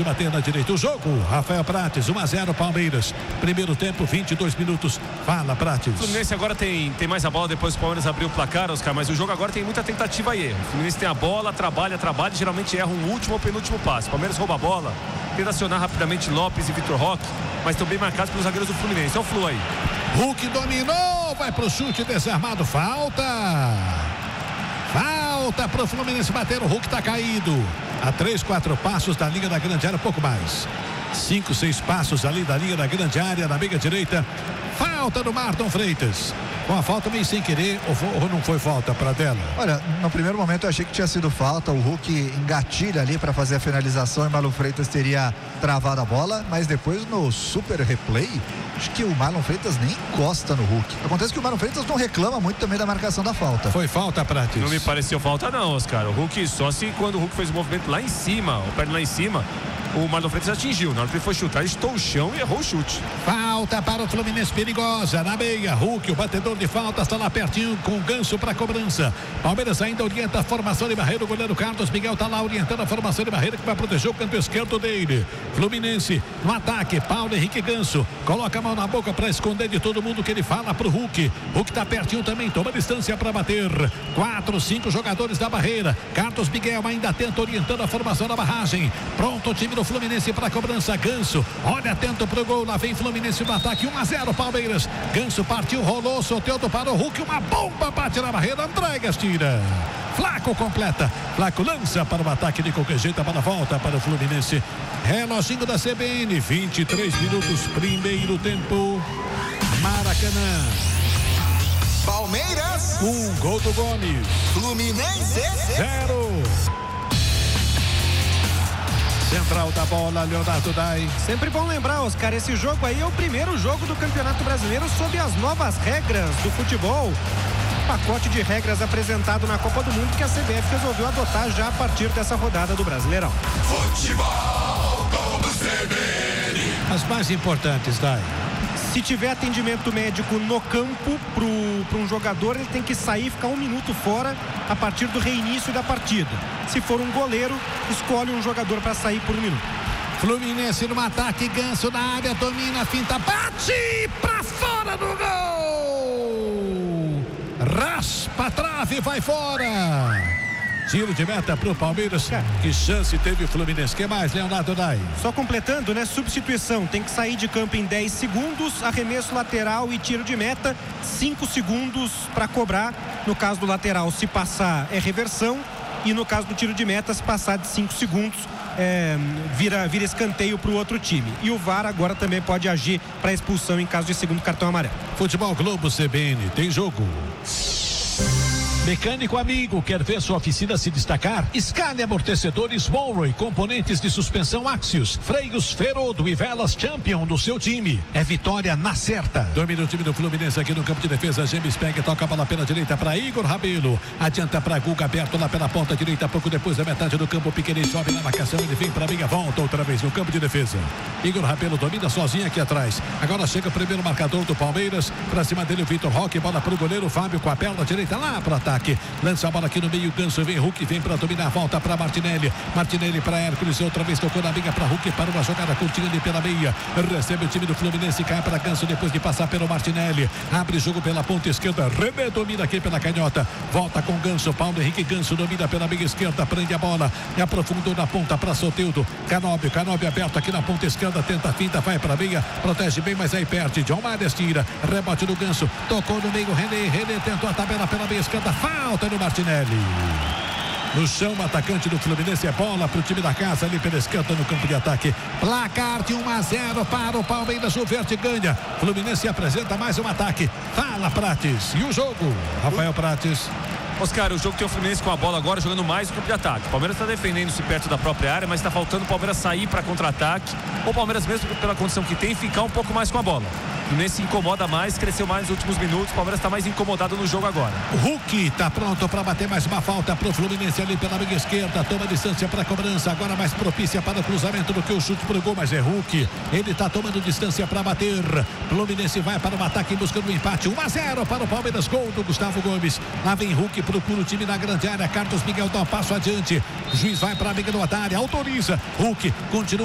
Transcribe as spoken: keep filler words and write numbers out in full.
Fluminense bater na direita. O jogo, Rafael Prates, um a zero Palmeiras. Primeiro tempo, vinte e dois minutos. Fala, Prates. O Fluminense agora tem, tem mais a bola, depois o Palmeiras abriu o placar, Oscar, mas o jogo agora tem muita tentativa e erro. O Fluminense tem a bola, trabalha, trabalha e geralmente erra um último ou penúltimo passe. O Palmeiras rouba a bola, tenta acionar rapidamente Lopes e Vitor Roque, mas estão bem marcados pelos zagueiros do Fluminense. Olha o Flu aí. Hulk dominou, vai pro chute desarmado, falta. Falta pro Fluminense bater, o Hulk tá caído. A três, quatro passos da linha da grande área, pouco mais. Cinco, seis passos ali da linha da grande área, na meia direita. Falta do Marlon Freitas. Com a falta meio sem querer, ou, foi, ou não foi falta para dela? Olha, no primeiro momento eu achei que tinha sido falta. O Hulk engatilha ali para fazer a finalização e o Marlon Freitas teria travado a bola, mas depois no super replay, acho que o Marlon Freitas nem encosta no Hulk. Acontece que o Marlon Freitas não reclama muito também da marcação da falta. Foi falta, Prates? Não me pareceu falta não, Oscar. O Hulk, só se quando o Hulk fez o movimento lá em cima, o perna lá em cima, o Marlon Freitas atingiu. Na hora que ele foi chutar, ele estou o chão e errou o chute. Falta para o Fluminense, perigosa na meia. Hulk, o batedor de faltas, está lá pertinho com o Ganso para cobrança. Palmeiras ainda orienta a formação de barreira. O goleiro Carlos Miguel está lá orientando a formação de barreira que vai proteger o canto esquerdo dele. Fluminense no ataque. Paulo Henrique Ganso coloca a mão na boca para esconder de todo mundo que ele fala pro Hulk. Hulk está pertinho também, toma distância para bater. Quatro, cinco jogadores da barreira. Carlos Miguel ainda tenta orientando a formação da barragem. Pronto o time do Fluminense para cobrança. Ganso, olha atento pro gol. Lá vem Fluminense no ataque. um a zero Palmeiras. Ganso partiu, rolou, Soteldo para o Hulk. Uma bomba bate na barreira. Andrégas tira. Flaco completa. Flaco lança para o ataque de qualquer jeito. Para a volta para o Fluminense. Reloginho da C B N. vinte e três minutos. Primeiro tempo. Maracanã. Palmeiras. Um gol do Gomes. Fluminense. Zero. Central da bola, Leonardo Dai. Sempre bom lembrar, Oscar, esse jogo aí é o primeiro jogo do Campeonato Brasileiro sob as novas regras do futebol. Pacote de regras apresentado na Copa do Mundo que a C B F resolveu adotar já a partir dessa rodada do Brasileirão. Futebol do C B N. As mais importantes, Dai. Se tiver atendimento médico no campo para um jogador, ele tem que sair e ficar um minuto fora a partir do reinício da partida. Se for um goleiro, escolhe um jogador para sair por um minuto. Fluminense no ataque, Ganso na área, domina, finta, bate para fora do gol! Raspa a trave, vai fora! Tiro de meta pro Palmeiras. Que chance teve o Fluminense? Que mais, Leonardo Dai? Só completando, né? Substituição. Tem que sair de campo em dez segundos. Arremesso lateral e tiro de meta. cinco segundos para cobrar. No caso do lateral, se passar, é reversão. E no caso do tiro de meta, se passar de cinco segundos, é, vira, vira escanteio para o outro time. E o V A R agora também pode agir para expulsão em caso de segundo cartão amarelo. Futebol Globo C B N. Tem jogo. Mecânico amigo, quer ver sua oficina se destacar? Escale amortecedores Monroe, componentes de suspensão Axios, freios Ferodo e velas Champion do seu time. É vitória na certa. Domina o time do Fluminense aqui no campo de defesa. James pega, toca a bola pela direita para Igor Rabelo. Adianta para Guga, aberto lá pela ponta direita, pouco depois da metade do campo. Piqueires sobe na marcação, ele vem para meia volta outra vez no campo de defesa. Igor Rabelo domina sozinho aqui atrás. Agora chega o primeiro marcador do Palmeiras. Para cima dele o Vitor Roque, bola para o goleiro Fábio com a perna direita lá para ataque. Lança a bola aqui no meio, Ganso vem, Hulk vem para dominar, volta para Martinelli, Martinelli para Hércules, outra vez tocou na meia para Hulk, para uma jogada curtinha ali pela meia, recebe o time do Fluminense, cai para Ganso depois de passar pelo Martinelli, abre jogo pela ponta esquerda, René domina aqui pela canhota, volta com Ganso, Paulo Henrique Ganso domina pela meia esquerda, prende a bola, e aprofundou na ponta para Soteldo, Canóbio, Canóbio aberto aqui na ponta esquerda, tenta a finta, vai para a meia, protege bem, mas aí perde, John Mares tira, rebote do Ganso, tocou no meio, René, René tentou a tabela pela meia esquerda, falta no Martinelli. No chão, o atacante do Fluminense, é bola para o time da casa ali pela esquerda no campo de ataque. Placar de um a zero para o Palmeiras. O Verde ganha. Fluminense apresenta mais um ataque. Fala, Prates. E o jogo, Rafael Prates? Oscar, o jogo tem o Fluminense com a bola agora jogando mais no campo de ataque. O Palmeiras está defendendo-se perto da própria área, mas está faltando o Palmeiras sair para contra-ataque. Ou o Palmeiras, mesmo pela condição que tem, ficar um pouco mais com a bola. O Fluminense se incomoda mais, cresceu mais nos últimos minutos. O Palmeiras está mais incomodado no jogo agora. O Hulk está pronto para bater mais uma falta para o Fluminense ali pela meia esquerda. Toma distância para a cobrança, agora mais propícia para o cruzamento do que o chute para o gol, mas é Hulk. Ele está tomando distância para bater. Fluminense vai para o ataque em busca do empate. um a zero para o Palmeiras, gol do Gustavo Gomes. Lá vem Hulk, procura o time na grande área. Carlos Miguel dá um passo adiante. O juiz vai para a meia do área, autoriza. Hulk continua